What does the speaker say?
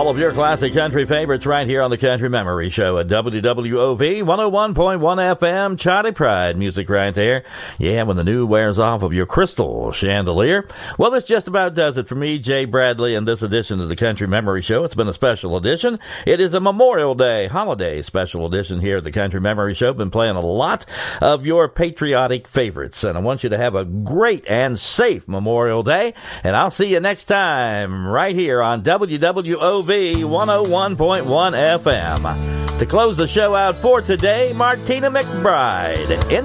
All of your classic country favorites right here on the Country Memory Show at WWOV 101.1 FM. Charlie Pride music right there. Yeah, when the new wears off of your crystal chandelier. Well, this just about does it for me, Jay Bradley, in this edition of the Country Memory Show. It's been a special edition. It is a Memorial Day holiday special edition here at the Country Memory Show. Been playing a lot of your patriotic favorites, and I want you to have a great and safe Memorial Day, and I'll see you next time right here on WWOV 101.1 FM. To close the show out for today, Martina McBride.